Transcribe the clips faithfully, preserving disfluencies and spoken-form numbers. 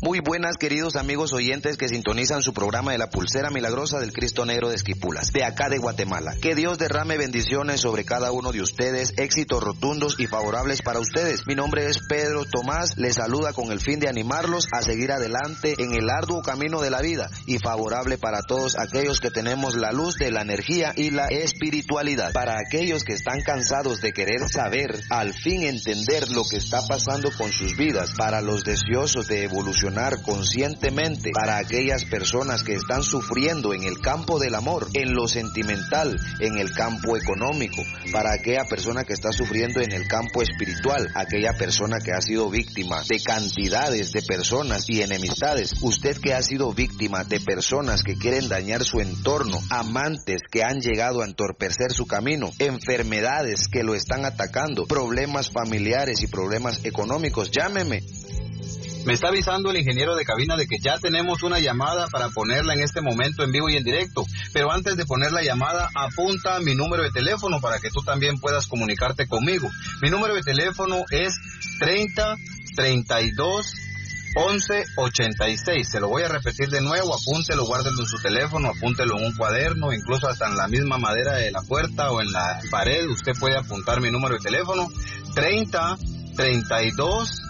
Muy buenas, queridos amigos oyentes que sintonizan su programa de la Pulsera Milagrosa del Cristo Negro de Esquipulas, de acá de Guatemala. Que Dios derrame bendiciones sobre cada uno de ustedes, éxitos rotundos y favorables para ustedes. Mi nombre es Pedro Tomás, les saluda con el fin de animarlos a seguir adelante en el arduo camino de la vida y favorable para todos aquellos que tenemos la luz de la energía y la espiritualidad. Para aquellos que están cansados de querer saber, al fin entender lo que está pasando con sus vidas, para los deseosos de evolucionar conscientemente, para aquellas personas que están sufriendo en el campo del amor, en lo sentimental, en el campo económico, para aquella persona que está sufriendo en el campo espiritual, aquella persona que ha sido víctima de cantidades de personas y enemistades, usted que ha sido víctima de personas que quieren dañar su entorno, amantes que han llegado a entorpecer su camino, enfermedades que lo están atacando, problemas familiares y problemas económicos, llámeme. Me está avisando el ingeniero de cabina de que ya tenemos una llamada para ponerla en este momento en vivo y en directo. Pero antes de poner la llamada, apunta mi número de teléfono para que tú también puedas comunicarte conmigo. Mi número de teléfono es treinta, treinta y dos, once, ochenta y seis. Se lo voy a repetir de nuevo, apúntelo, guárdelo en su teléfono, apúntelo en un cuaderno, incluso hasta en la misma madera de la puerta o en la pared. Usted puede apuntar mi número de teléfono, treinta, treinta y dos,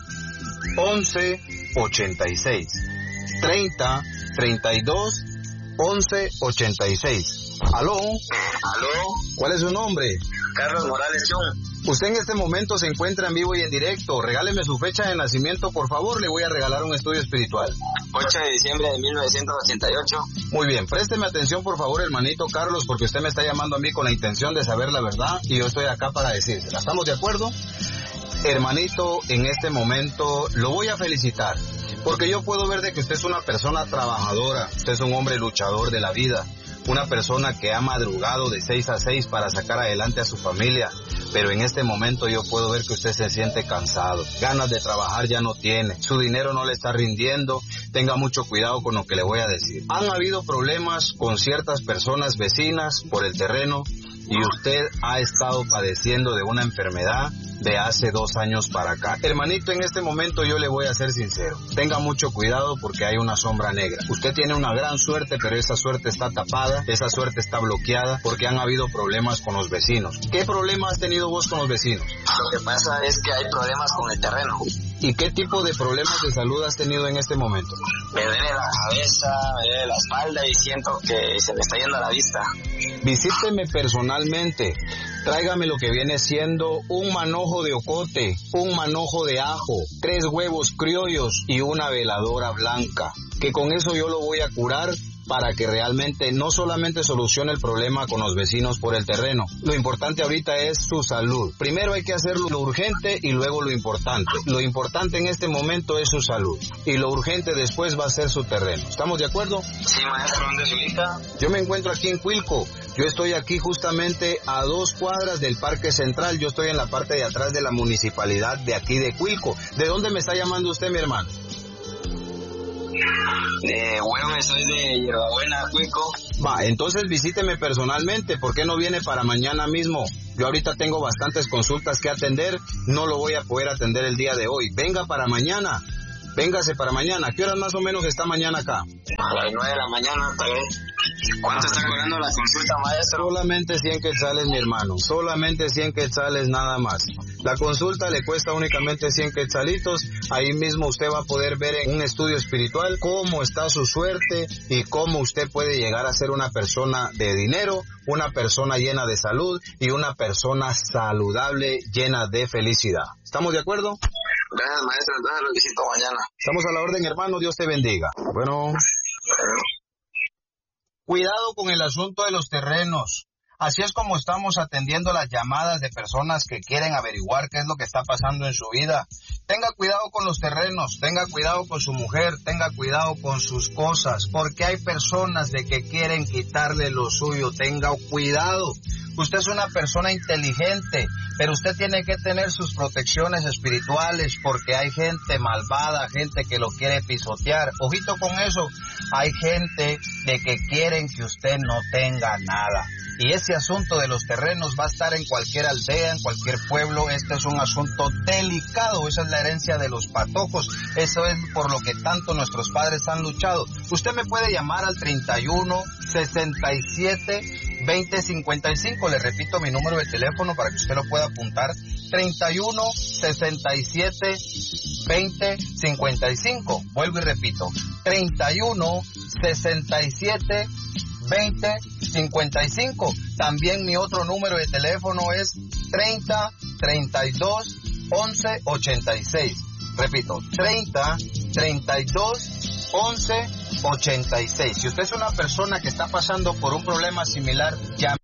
once, ochenta y seis. treinta, treinta y dos, once, ochenta y seis. ¿Aló? ¿Aló? ¿Cuál es su nombre? Carlos Morales John. Usted en este momento se encuentra en vivo y en directo. Regáleme su fecha de nacimiento, por favor. Le voy a regalar un estudio espiritual. ocho de diciembre de mil novecientos ochenta y ocho. Muy bien, présteme atención, por favor, hermanito Carlos, porque usted me está llamando a mí con la intención de saber la verdad y yo estoy acá para decírsela. ¿Estamos de acuerdo? Hermanito, en este momento lo voy a felicitar, porque yo puedo ver de que usted es una persona trabajadora, usted es un hombre luchador de la vida, una persona que ha madrugado de seis a seis para sacar adelante a su familia, pero en este momento yo puedo ver que usted se siente cansado, ganas de trabajar ya no tiene, su dinero no le está rindiendo. Tenga mucho cuidado con lo que le voy a decir. Han habido problemas con ciertas personas vecinas por el terreno y usted ha estado padeciendo de una enfermedad de hace dos años para acá. Hermanito, en este momento yo le voy a ser sincero. Tenga mucho cuidado porque hay una sombra negra. Usted tiene una gran suerte, pero esa suerte está tapada, esa suerte está bloqueada porque han habido problemas con los vecinos. ¿Qué problema has tenido vos con los vecinos? Lo que pasa es que hay problemas con el terreno. ¿Y qué tipo de problemas de salud has tenido en este momento? Me duele la cabeza, me duele la espalda y siento que se me está yendo la vista. Visíteme personalmente. Tráigame lo que viene siendo un manojo de ocote, un manojo de ajo, tres huevos criollos y una veladora blanca. Que con eso yo lo voy a curar para que realmente no solamente solucione el problema con los vecinos por el terreno. Lo importante ahorita es su salud. Primero hay que hacer lo urgente y luego lo importante. Lo importante en este momento es su salud y lo urgente después va a ser su terreno. ¿Estamos de acuerdo? Sí, maestro. ¿Dónde se ubica? Yo me encuentro aquí en Cuilco. Yo estoy aquí justamente a dos cuadras del Parque Central. Yo estoy en la parte de atrás de la municipalidad de aquí de Cuilco. ¿De dónde me está llamando usted, mi hermano? De Güemes, soy de Hierbabuena, Cuico. Va, entonces visíteme personalmente. ¿Por qué no viene para mañana mismo? Yo ahorita tengo bastantes consultas que atender. No lo voy a poder atender el día de hoy. Venga para mañana. Véngase para mañana. ¿Qué horas más o menos está mañana acá? A las nueve de la mañana, tal vez. ¿Cuánto está cobrando la consulta, maestro? Solamente cien quetzales, mi hermano. Solamente cien quetzales nada más. La consulta le cuesta únicamente cien quetzalitos. Ahí mismo usted va a poder ver en un estudio espiritual cómo está su suerte y cómo usted puede llegar a ser una persona de dinero, una persona llena de salud y una persona saludable, llena de felicidad. ¿Estamos de acuerdo? Gracias, maestro. Entonces lo visito mañana. Estamos a la orden, hermano. Dios te bendiga. Bueno. Cuidado con el asunto de los terrenos. Así es como estamos atendiendo las llamadas de personas que quieren averiguar qué es lo que está pasando en su vida. Tenga cuidado con los terrenos, tenga cuidado con su mujer, tenga cuidado con sus cosas, porque hay personas de que quieren quitarle lo suyo. Tenga cuidado. Usted es una persona inteligente, pero usted tiene que tener sus protecciones espirituales porque hay gente malvada, gente que lo quiere pisotear. Ojito con eso, hay gente de que quieren que usted no tenga nada. y ese asunto de los terrenos va a estar en cualquier aldea, en cualquier pueblo. Este es un asunto delicado, esa es la herencia de los patojos, eso es por lo que tanto nuestros padres han luchado. Usted me puede llamar al treinta y uno, sesenta y siete, veinte, cincuenta y cinco, le repito mi número de teléfono para que usted lo pueda apuntar, treinta y uno, sesenta y siete, veinte, cincuenta y cinco, vuelvo y repito, treinta y uno, sesenta y siete, veinte, cincuenta y cinco. También mi otro número de teléfono es treinta, treinta y dos, once, ochenta y seis. Repito, treinta, treinta y dos, once, ochenta y seis. Si usted es una persona que está pasando por un problema similar, llame.